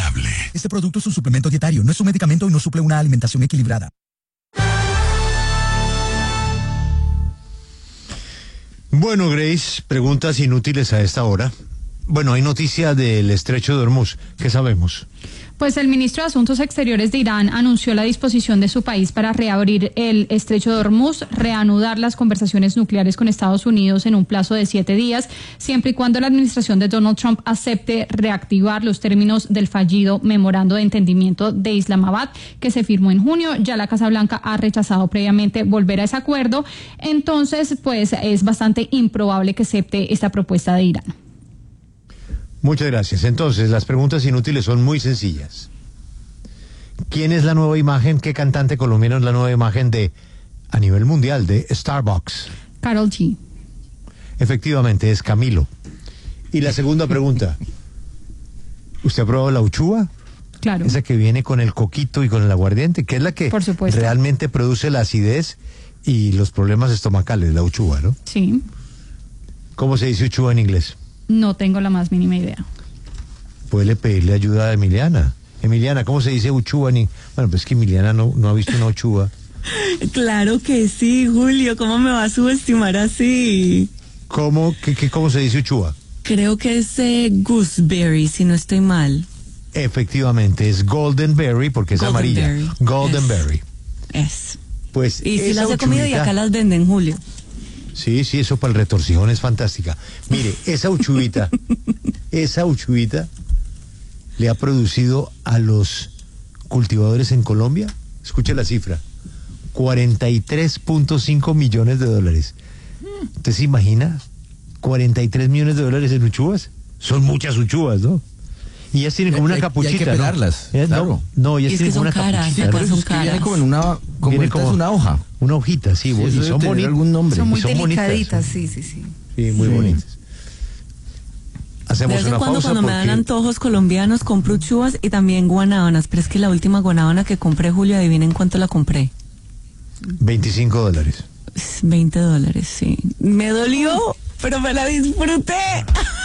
saludable. Este producto es un suplemento dietario, no es un medicamento y no suple una alimentación equilibrada. Bueno, Grace, preguntas inútiles a esta hora. Bueno, hay noticia del estrecho de Hormuz. ¿Qué sabemos? Pues el ministro de Asuntos Exteriores de Irán anunció la disposición de su país para reabrir el estrecho de Hormuz, reanudar las conversaciones nucleares con Estados Unidos en un plazo de 7 días, siempre y cuando la administración de Donald Trump acepte reactivar los términos del fallido memorando de entendimiento de Islamabad que se firmó en junio. Ya la Casa Blanca ha rechazado previamente volver a ese acuerdo, entonces pues es bastante improbable que acepte esta propuesta de Irán. Muchas gracias. Entonces, las preguntas inútiles son muy sencillas. ¿Quién es la nueva imagen? ¿Qué cantante colombiano es la nueva imagen a nivel mundial, de Starbucks? Karol G. Efectivamente, es Camilo. Y la segunda pregunta. ¿Usted ha probado la uchúa? Claro. Esa que viene con el coquito y con el aguardiente, que es la que Por supuesto. realmente produce la acidez y los problemas estomacales, la uchúa, ¿no? Sí. ¿Cómo se dice uchúa en inglés? No tengo la más mínima idea. Puede pedirle ayuda a Emiliana. Emiliana, ¿cómo se dice uchúa? Bueno, pues que Emiliana no ha visto una uchúa. Claro que sí, Julio. ¿Cómo me va a subestimar así? ¿Cómo se dice uchúa? Creo que es gooseberry, si no estoy mal. Efectivamente, es golden berry porque es Golden amarilla. berry. Golden berry. Es. Pues Y si esa las he comido y uchuvita- acá las venden, Julio. Sí, eso para el retorcijón es fantástica. Mire, esa uchuvita le ha producido a los cultivadores en Colombia, escuche la cifra, 43.5 millones de dólares. ¿Usted se imagina? 43 millones de dólares en uchuvas. Son muchas uchuvas, ¿no? Y ellas tienen como una capuchita, y hay que ¿no? pelarlas, claro. No, ellas Y es tienen que como una son caras, capuchita. sí, Por eso son es que viene caras. como en una, como Viene esta como es una hoja. Una hojita, sí, Sí, eso y debe son tener bonitas. algún nombre. Son muy Y son bonitas. delicaditas, sí. Sí, muy Sí. bonitas. Hacemos De vez en una cuando pausa cuando me dan porque antojos colombianos compro uchuvas y también guanábanas, pero es que la última guanábana que compré, Julio, adivinen cuánto la compré. $25. $20, sí. Me dolió, pero me la disfruté.